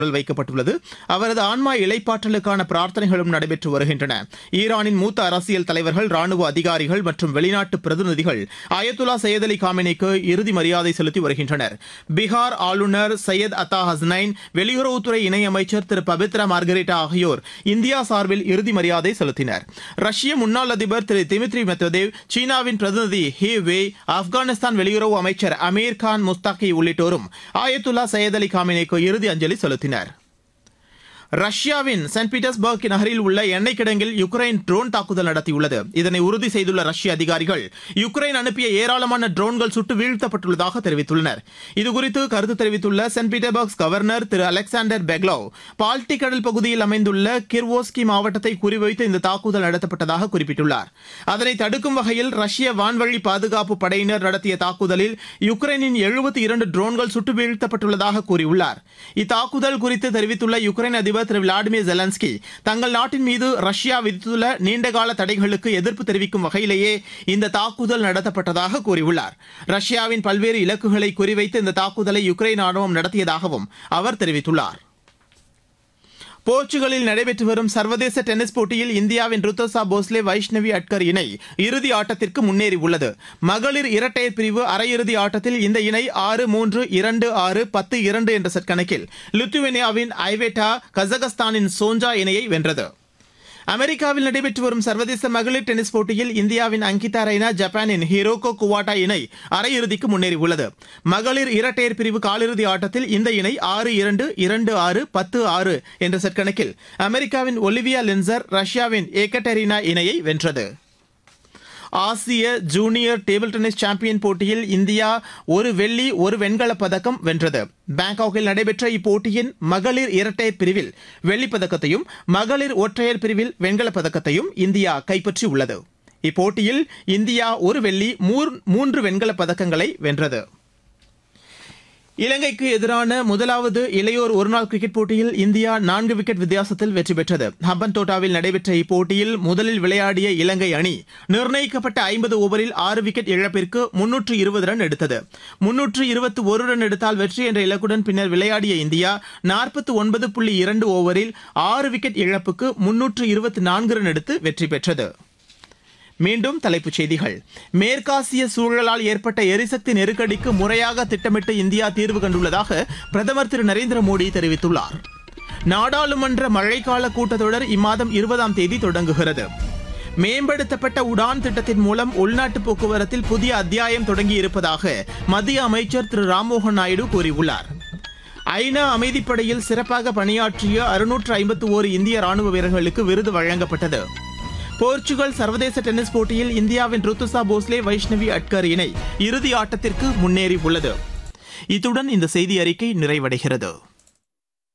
வைக்கப்பட்டுள்ளது. அவரது ஆன்மா இளைப்பாற்றலுக்கான பிரார்த்தனைகளும் நடைபெற்று வருகின்றன. ஈரானின் மூத்த அரசியல் தலைவர்கள், ராணுவ அதிகாரிகள் மற்றும் வெளிநாட்டு பிரதிநிதிகள் அயத்துல்லா சையத் அலி காமெனிக்கு இறுதி மரியாதை செலுத்தி வருகின்றனர். பீகார் ஆளுநர் சையத் அத்தா ஹஸ்னைன், வெளியுறவுத்துறை இணையமைச்சர் திரு பபித்ரா மார்கரெட்டா ஆகியோர் இந்தியா சார்பில் இறுதி மரியாதை செலுத்தினர். ரஷ்ய முன்னாள் அதிபர் திரு திமித்ரி மெத்வதேவ், சீனாவின் பிரதிநிதி ஹி வே, ஆப்கானிஸ்தான் வெளியுறவு அமைச்சர் அமீர் கான் முஸ்தாகி உள்ளிட்டோரும் ஆயத்துல்லா சையத் அலி காமெனிக்கு இறுதி அஞ்சலி செலுத்தினர். ரஷ்யாவின் சென்ட் பீட்டர்ஸ்பர்க் நகரில் உள்ள எண்ணெய் கிடங்கில் யுக்ரைன் ட்ரோன் தாக்குதல் நடத்தியுள்ளது. இதனை உறுதி செய்துள்ள ரஷ்ய அதிகாரிகள் யுக்ரைன் அனுப்பிய ஏராளமான ட்ரோன்கள் சுட்டு வீழ்த்தப்பட்டுள்ளதாக தெரிவித்துள்ளனர். இதுகுறித்து கருத்து தெரிவித்துள்ள சென்ட் பீட்டர்ஸ்பர்க் கவர்னர் திரு அலெக்சாண்டர் பெக்லோவ், பால்டிக் கடல் பகுதியில் அமைந்துள்ள கிர்வோஸ்கி மாவட்டத்தை குறிவைத்து இந்த தாக்குதல் நடத்தப்பட்டதாக குறிப்பிட்டுள்ளார். அதனை தடுக்கும் வகையில் ரஷ்ய வான்வழி பாதுகாப்பு படையினர் நடத்திய தாக்குதலில் யுக்ரைனின் 72 ட்ரோன்கள் சுட்டு வீழ்த்தப்பட்டுள்ளதாக கூறியுள்ளார். இத்தாக்குதல் குறித்து தெரிவித்துள்ள யுக்ரைன் அதிபர் திரு விளாடிமிர் ஜெலன்ஸ்கி, தங்கள் நாட்டின் மீது ரஷ்யா விதித்துள்ள நீண்டகால தடைகளுக்கு எதிர்ப்பு தெரிவிக்கும் வகையிலேயே இந்த தாக்குதல் நடத்தப்பட்டதாக கூறியுள்ளார். ரஷ்யாவின் பல்வேறு இலக்குகளை குறிவைத்து இந்த தாக்குதலை யுக்ரைன் ராணுவம் நடத்தியதாகவும் அவர் தெரிவித்துள்ளார். போர்ச்சுகலில் நடைபெற்று வரும் சர்வதேச டென்னிஸ் போட்டியில் இந்தியாவின் ருத்துசா போஸ்லே வைஷ்ணவி அட்கர் இணை இறுதி ஆட்டத்திற்கு முன்னேறியுள்ளது. மகளிர் இரட்டையர் பிரிவு அரையிறுதி ஆட்டத்தில் இந்த இணை 6-3, 2-6, 10-2 என்ற செட் கணக்கில் லித்துவேனியாவின் ஐவேட்டா, கஜகஸ்தானின் சோஞ்சா இணையை வென்றது. அமெரிக்காவில் நடைபெற்று வரும் சர்வதேச மகளிர் டென்னிஸ் போட்டியில் இந்தியாவின் அங்கிதா ரெய்னா, ஜப்பானின் ஹிரோகோ குவாட்டா இணை அரையிறுதிக்கு முன்னேறியுள்ளது. மகளிர் இரட்டையர் பிரிவு காலிறுதி ஆட்டத்தில் இந்த இணை 6-2, 2-6, 10-6 என்ற செட் கணக்கில் அமெரிக்காவின் ஒலிவியா லின்சர், ரஷ்யாவின் ஏகடெரினா இணையை வென்றது. ஆசிய ஜூனியர் டேபிள் டென்னிஸ் சாம்பியன் போட்டியில் இந்தியா 1 வெள்ளி 1 வெண்கலப் பதக்கம் வென்றது. பாங்காக்கில் நடைபெற்ற இப்போட்டியின் மகளிர் இரட்டையர் பிரிவில் வெள்ளிப் பதக்கத்தையும், மகளிர் ஒற்றையர் பிரிவில் வெண்கலப் பதக்கத்தையும் இந்தியா கைப்பற்றியுள்ளது. இப்போட்டியில் இந்தியா 1 வெள்ளி 3 வெண்கலப் பதக்கங்களை வென்றது. இலங்கைக்கு எதிரான முதலாவது இளையோர் ஒருநாள் கிரிக்கெட் போட்டியில் இந்தியா 4 விக்கெட் வித்தியாசத்தில் வெற்றி பெற்றது. ஹம்பன்தோட்டாவில் நடைபெற்ற இப்போட்டியில் முதலில் விளையாடிய இலங்கை அணி நிர்ணயிக்கப்பட்ட 50 ஓவரில் 6 விக்கெட் இழப்பிற்கு 320 ரன் எடுத்தது. 321 ரன் எடுத்தால் வெற்றி என்ற இலக்குடன் பின்னர் விளையாடிய இந்தியா 49.2 ஓவரில் 6 விக்கெட் இழப்புக்கு 324 ரன் எடுத்து வெற்றி பெற்றது. மீண்டும் தலைப்புச் செய்திகள். மேற்காசிய சூழலால் ஏற்பட்ட எரிசக்தி நெருக்கடிக்கு முறையாக திட்டமிட்டு இந்தியா தீர்வு கண்டுள்ளதாக பிரதமர் திரு நரேந்திர மோடி தெரிவித்துள்ளார். நாடாளுமன்ற மழைக்கால கூட்டத்தொடர் இம்மாதம் 20ஆம் தேதி தொடங்குகிறது. மேம்படுத்தப்பட்ட உடான் திட்டத்தின் மூலம் உள்நாட்டு போக்குவரத்தில் புதிய அத்தியாயம் தொடங்கியிருப்பதாக மத்திய அமைச்சர் திரு ராம்மோகன் நாயுடு கூறியுள்ளார். ஐநா அமைதிப்படையில் சிறப்பாக பணியாற்றிய 651 இந்திய ராணுவ வீரர்களுக்கு விருது வழங்கப்பட்டது. போர்ச்சுகல் சர்வதேச டென்னிஸ் போட்டியில் இந்தியாவின் ருத்துசா போஸ்லே வைஷ்ணவி அட்கர் இணை இறுதி ஆட்டத்திற்கு முன்னேறியுள்ளது. இத்துடன் இந்த செய்தி அறிக்கை நிறைவடைகிறது.